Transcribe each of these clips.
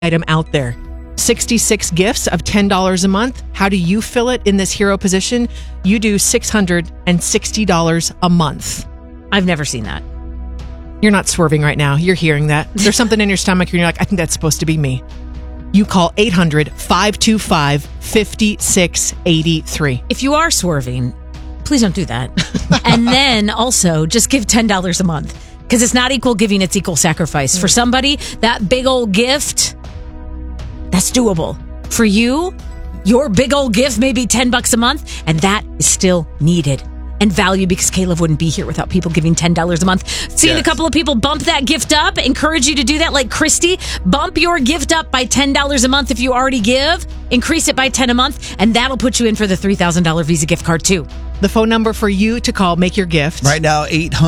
item out there. 66 gifts of $10 a month. How do you fill it in this hero position? You do $660 a month. I've never seen that. You're not swerving right now. You're hearing that. There's something in your stomach and you're like, I think that's supposed to be me. You call 800-525-5683. If you are swerving, please don't do that. And then also just give $10 a month, because it's not equal giving, it's equal sacrifice. For somebody, that big old gift, that's doable. For you, your big old gift may be $10 a month, and that is still needed and value, because K-Love wouldn't be here without people giving $10 a month. Seeing a couple of people bump that gift up. Encourage you to do that, like Christy. Bump your gift up by $10 a month if you already give. Increase it by $10 a month, and that'll put you in for the $3,000 Visa gift card too. The phone number for you to call, make your gift. Right now,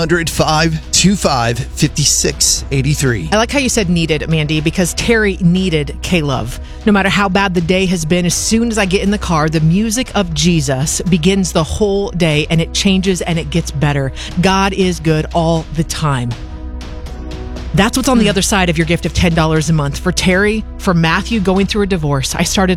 800-525-5683. I like how you said needed, Mandy, because Terry needed K-Love. No matter how bad the day has been, as soon as I get in the car, the music of Jesus begins the whole day, and it changes and it gets better. God is good all the time. That's what's on the other side of your gift of $10 a month. For Terry, for Matthew going through a divorce, I started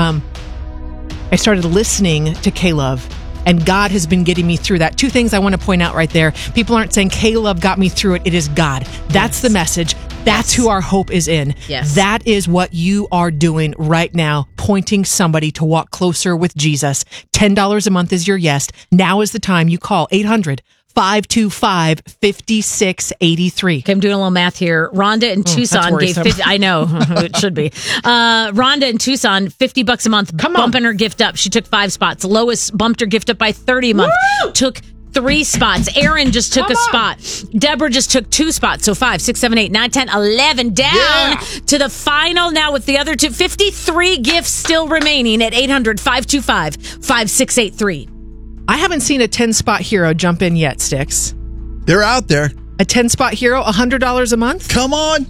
listening to K-Love. And God has been getting me through that. Two things I want to point out right there. People aren't saying K-Love got me through it. It is God. That's the message. That's who our hope is in. Yes. That is what you are doing right now, pointing somebody to walk closer with Jesus. $10 a month is your yes. Now is the time. You call 800-525-5683. Okay, I'm doing a little math here. Rhonda in Tucson gave 50. I know it should be. Rhonda in Tucson, $50 a month, bumping her gift up. She took 5 spots. Lois bumped her gift up by $30 a month. Woo! Took 3 spots. Aaron just took a spot. Deborah just took 2 spots. So 5, 6, 7, 8, 9, 10, 11 down to the final now with the other 2. 53 gifts still remaining at 800-525-5683. I haven't seen a 10-spot hero jump in yet, Sticks. They're out there. A 10-spot hero, $100 a month? Come on.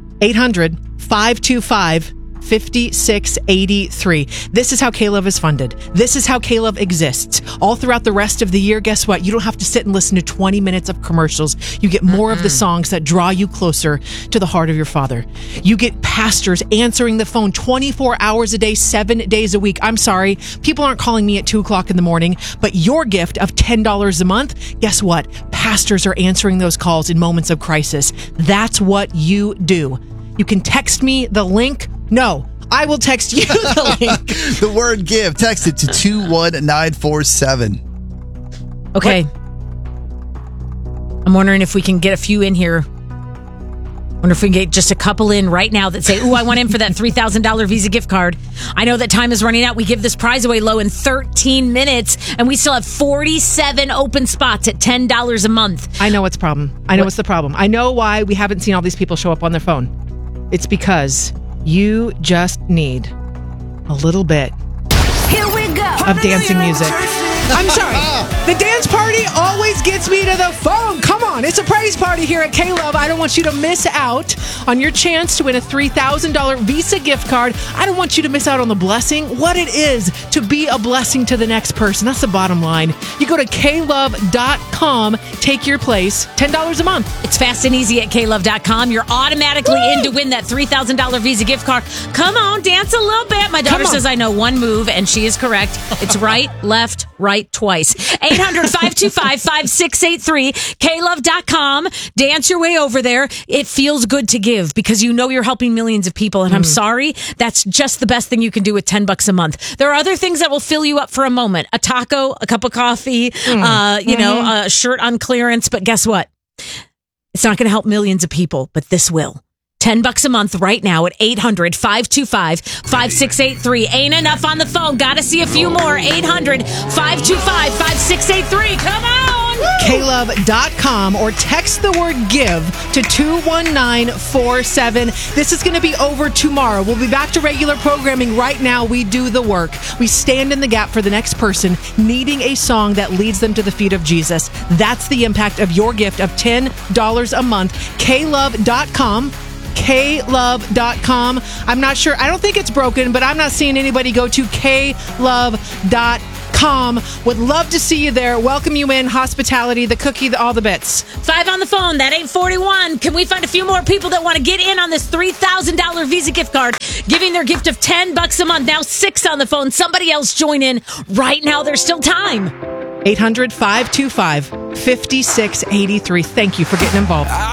800-525-5683. This is how K-Love is funded. This is how K-Love exists. All throughout the rest of the year, guess what? You don't have to sit and listen to 20 minutes of commercials. You get more of the songs that draw you closer to the heart of your Father. You get pastors answering the phone 24 hours a day, 7 days a week. I'm sorry, people aren't calling me at 2 o'clock in the morning, but your gift of $10 a month, guess what? Pastors are answering those calls in moments of crisis. That's what you do. You can text me the link. No, I will text you the link. The word give. Text it to 21947. Okay. I'm wondering if we can get a few in here. Wonder if we can get just a couple in right now that say, ooh, I want in for that $3,000 Visa gift card. I know that time is running out. We give this prize away low in 13 minutes, and we still have 47 open spots at $10 a month. I know what's the problem. I know what's the problem. I know why we haven't seen all these people show up on their phone. It's because you just need a little bit of dancing music. I'm sorry. The dance party always gets me to the phone. Come on. It's a praise party here at K-Love. I don't want you to miss out on your chance to win a $3,000 Visa gift card. I don't want you to miss out on the blessing, what it is to be a blessing to the next person. That's the bottom line. You go to klove.com, take your place, $10 a month. It's fast and easy at klove.com. You're automatically in to win that $3,000 Visa gift card. Come on, dance a little bit. My daughter says I know one move, and she is correct. It's right, left, right, twice. 800-525-5683. klove.com. Dance your way over there. It feels good to give because you know you're helping millions of people. And I'm sorry, that's just the best thing you can do with $10 a month. There are other things that will fill you up for a moment. A taco, a cup of coffee, a shirt on clearance. But guess what? It's not going to help millions of people, but this will. $10 a month right now at 800-525-5683. Ain't enough on the phone. Gotta see a few more. 800-525-5683. Come on! klove.com or text the word give to 21947. This is going to be over tomorrow. We'll be back to regular programming. Right now, we do the work. We stand in the gap for the next person needing a song that leads them to the feet of Jesus. That's the impact of your gift of $10 a month. klove.com. klove.com. I'm not sure. I don't think it's broken, but I'm not seeing anybody go to klove.com. calm. Would love to see you there. Welcome you in. Hospitality, the cookie, all the bits. 5 on the phone. That ain't 41. Can we find a few more people that want to get in on this $3,000 Visa gift card, giving their gift of $10 a month? Now 6 on the phone. Somebody else join in right now. There's still time. 800-525-5683. Thank you for getting involved.